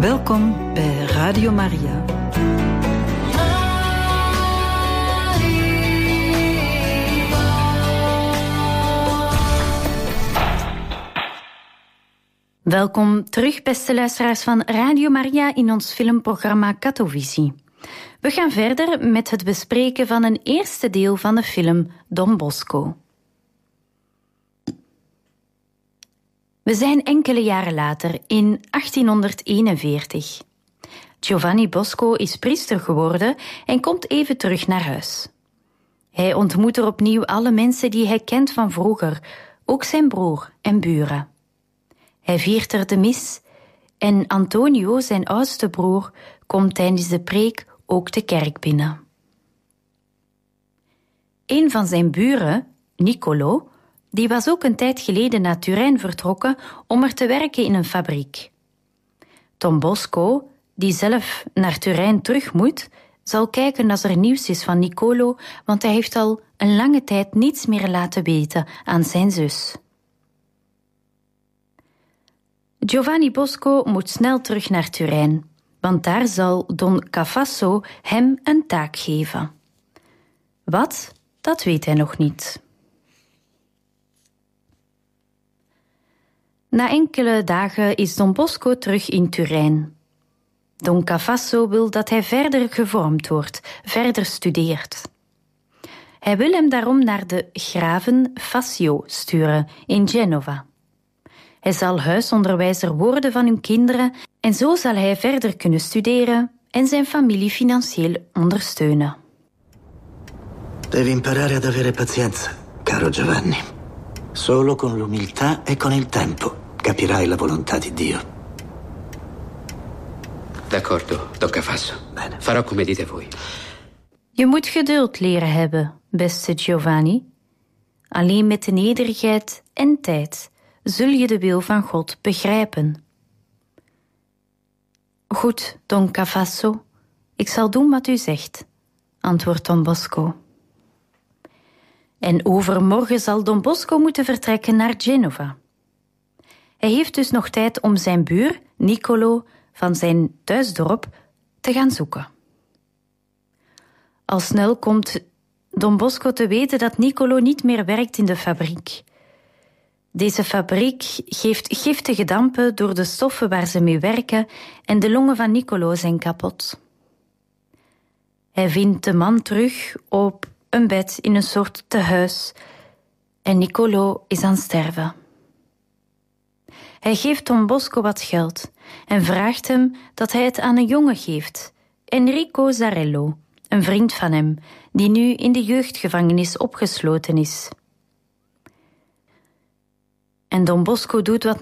Welkom bij Radio Maria. Welkom terug, beste luisteraars van Radio Maria, in ons filmprogramma Katowici. We gaan verder met het bespreken van een eerste deel van de film Don Bosco. We zijn enkele jaren later, in 1841. Giovanni Bosco is priester geworden en komt even terug naar huis. Hij ontmoet er opnieuw alle mensen die hij kent van vroeger, ook zijn broer en buren. Hij viert er de mis en Antonio, zijn oudste broer, komt tijdens de preek ook de kerk binnen. Een van zijn buren, Niccolo, die was ook een tijd geleden naar Turijn vertrokken om er te werken in een fabriek. Don Bosco, die zelf naar Turijn terug moet, zal kijken als er nieuws is van Niccolo, want hij heeft al een lange tijd niets meer laten weten aan zijn zus. Giovanni Bosco moet snel terug naar Turijn, want daar zal Don Cavasso hem een taak geven. Wat? Dat weet hij nog niet. Na enkele dagen is Don Bosco terug in Turijn. Don Cavasso wil dat hij verder gevormd wordt, verder studeert. Hij wil hem daarom naar de graven Fazio sturen in Genova. Hij zal huisonderwijzer worden van hun kinderen en zo zal hij verder kunnen studeren en zijn familie financieel ondersteunen. Devi imparare ad avere pazienza, caro Giovanni. Solo con l'umiltà e con il tempo capirai la volontà di Dio. D'accordo, Don Cavasso. Bene. Farò come dite voi. Je moet geduld leren hebben, beste Giovanni. Alleen met de nederigheid en tijd zul je de wil van God begrijpen. Goed, Don Cavasso, ik zal doen wat u zegt, antwoordt Don Bosco. En overmorgen zal Don Bosco moeten vertrekken naar Genova. Hij heeft dus nog tijd om zijn buur, Niccolo, van zijn thuisdorp te gaan zoeken. Al snel komt Don Bosco te weten dat Niccolo niet meer werkt in de fabriek. Deze fabriek geeft giftige dampen door de stoffen waar ze mee werken en de longen van Niccolo zijn kapot. Hij vindt de man terug op een bed in een soort tehuis en Niccolo is aan het sterven. Hij geeft Don Bosco wat geld en vraagt hem dat hij het aan een jongen geeft, Enrico Zarello, een vriend van hem, die nu in de jeugdgevangenis opgesloten is. En Don Bosco doet wat